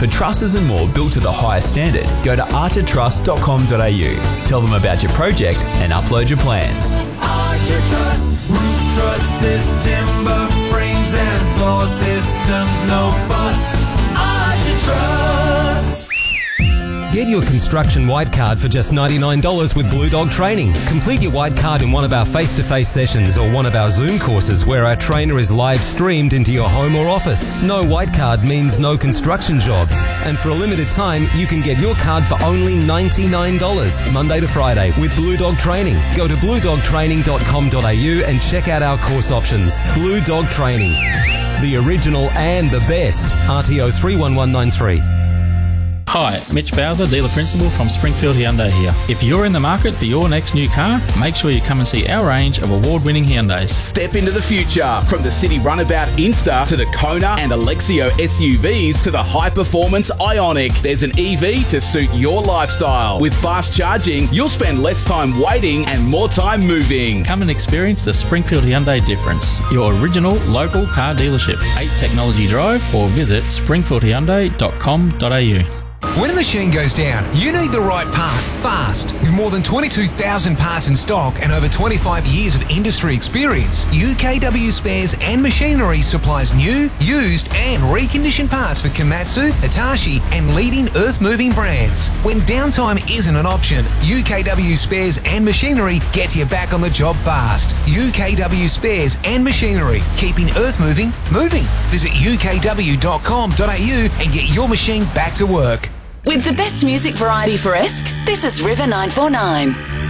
For trusses and more built to the highest standard, go to archertruss.com.au. Tell them about your project and upload your plans. Archer Truss, roof trusses, timber frames and floor systems, no fuss. Archer Truss. Get your construction white card for just $99 with Blue Dog Training. Complete your white card in one of our face-to-face sessions or one of our Zoom courses where our trainer is live streamed into your home or office. No white card means no construction job. And for a limited time, you can get your card for only $99, Monday to Friday, with Blue Dog Training. Go to bluedogtraining.com.au and check out our course options. Blue Dog Training. The original and the best. RTO 31193. Hi, Mitch Bowser, dealer principal from Springfield Hyundai here. If you're in the market for your next new car, make sure you come and see our range of award-winning Hyundais. Step into the future. From the City Runabout Insta to the Kona and Alexio SUVs to the high-performance Ioniq, there's an EV to suit your lifestyle. With fast charging, you'll spend less time waiting and more time moving. Come and experience the Springfield Hyundai difference. Your original local car dealership. 8 Technology Drive or visit springfieldhyundai.com.au. When a machine goes down, you need the right part fast. With more than 22,000 parts in stock and over 25 years of industry experience, UKW Spares and Machinery supplies new, used and reconditioned parts for Komatsu, Hitachi and leading earth-moving brands. When downtime isn't an option, UKW Spares and Machinery gets you back on the job fast. UKW Spares and Machinery, keeping earth moving, moving. Visit ukw.com.au and get your machine back to work. With the best music variety for Esk, this is River 949.